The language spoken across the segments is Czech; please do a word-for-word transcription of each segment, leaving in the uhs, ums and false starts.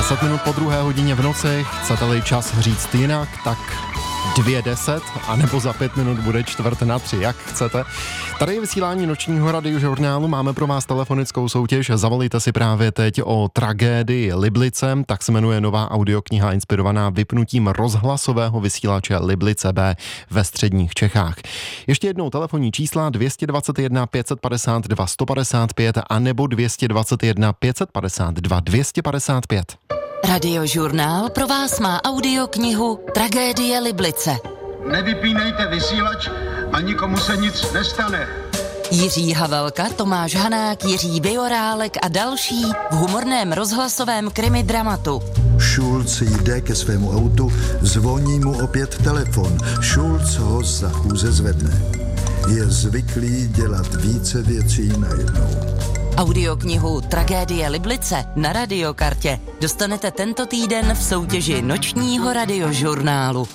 deset minut po druhé hodině v noci, chcete-li čas říct jinak, tak dvě deset, anebo za pět minut bude čtvrt na tři, jak chcete. Tady je vysílání nočního radiožurnálu, máme pro vás telefonickou soutěž, zavolejte si právě teď o tragédii Liblice, tak se jmenuje nová audiokniha inspirovaná vypnutím rozhlasového vysílače Liblice B ve středních Čechách. Ještě jednou telefonní čísla dvě dvacet jedna pět set padesát dva sto padesát pět a nebo dvě dvacet jedna pět set padesát dva dvě stě padesát pět. Radiožurnál pro vás má audioknihu Tragédie Liblice. Nevypínejte vysílač a nikomu se nic nestane. Jiří Havelka, Tomáš Hanák, Jiří Bejorálek a další v humorném rozhlasovém krimi dramatu. Schulz jde ke svému autu, zvoní mu opět telefon. Schulz ho za chůze zvedne. Je zvyklý dělat více věcí najednou. Audioknihu Tragédie Liblice na Radiokartě dostanete tento týden v soutěži nočního radiožurnálu.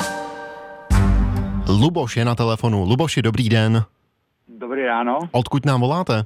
Luboš je na telefonu. Luboši, dobrý den. Dobrý ráno. Odkud nám voláte?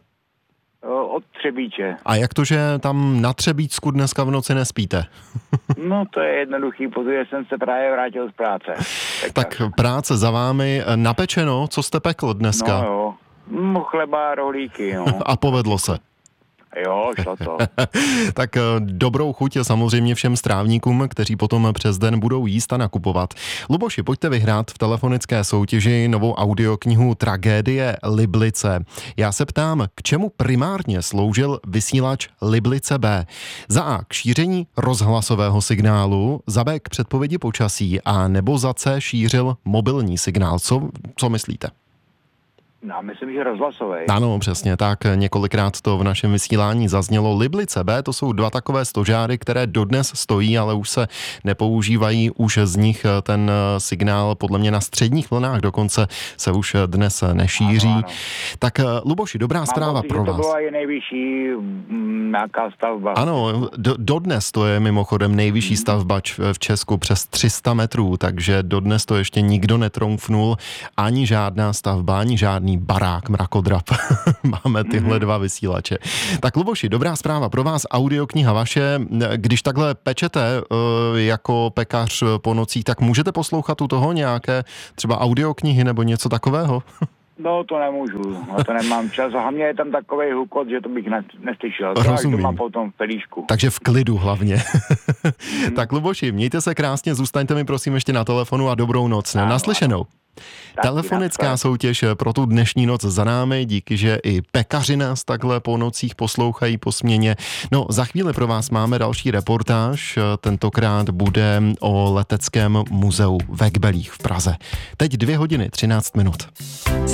Od Třebíče. A jak to, že tam na Třebíčsku dneska v noci nespíte? No to je jednoduchý, protože jsem se právě vrátil z práce. Tak, tak práce za vámi. Napečeno, co jste pekl dneska? No jo, no, chleba, rohlíky, no. A povedlo se? Jo, šlo to. Tak dobrou chuť samozřejmě všem strávníkům, kteří potom přes den budou jíst a nakupovat. Luboši, pojďte vyhrát v telefonické soutěži novou audioknihu Tragédie Liblice. Já se ptám, k čemu primárně sloužil vysílač Liblice B? Za A k šíření rozhlasového signálu, za B k předpovědi počasí a nebo za C šířil mobilní signál. Co, co myslíte? No, myslím, že rozhlasový. Ano, přesně tak. Několikrát to v našem vysílání zaznělo. Liblice B, to jsou dva takové stožáry, které dodnes stojí, ale už se nepoužívají. Už z nich ten signál podle mě na středních vlnách dokonce se už dnes nešíří. Ano, ano. Tak Luboši, dobrá Mám zpráva to, pro vás. To byla i nejvyšší m, nějaká stavba. Ano, do, dodnes to je mimochodem nejvyšší stavba v Česku přes tři sta metrů, takže dodnes to ještě nikdo netroufnul. Ani žádná stavba, ani žádný barák, mrakodrap. Máme tyhle dva vysílače. Tak Luboši, dobrá zpráva pro vás, audiokniha vaše. Když takhle pečete jako pekař po nocích, tak můžete poslouchat u toho nějaké třeba audioknihy nebo něco takového? No, to nemůžu, no, to nemám čas. A hlavně je tam takovej hukot, že to bych neslyšel. Rozumím. To mám potom v pelíšku. Takže v klidu hlavně. hmm. Tak Luboši, mějte se krásně, zůstaňte mi prosím ještě na telefonu a dobrou noc. Ne? Naslyšenou. Telefonická soutěž pro tu dnešní noc za námi, díky, že i pekaři nás takhle po nocích poslouchají po směně. No, za chvíli pro vás máme další reportáž, tentokrát bude o leteckém muzeu ve Kbelích v Praze. Teď dvě hodiny třináct minut.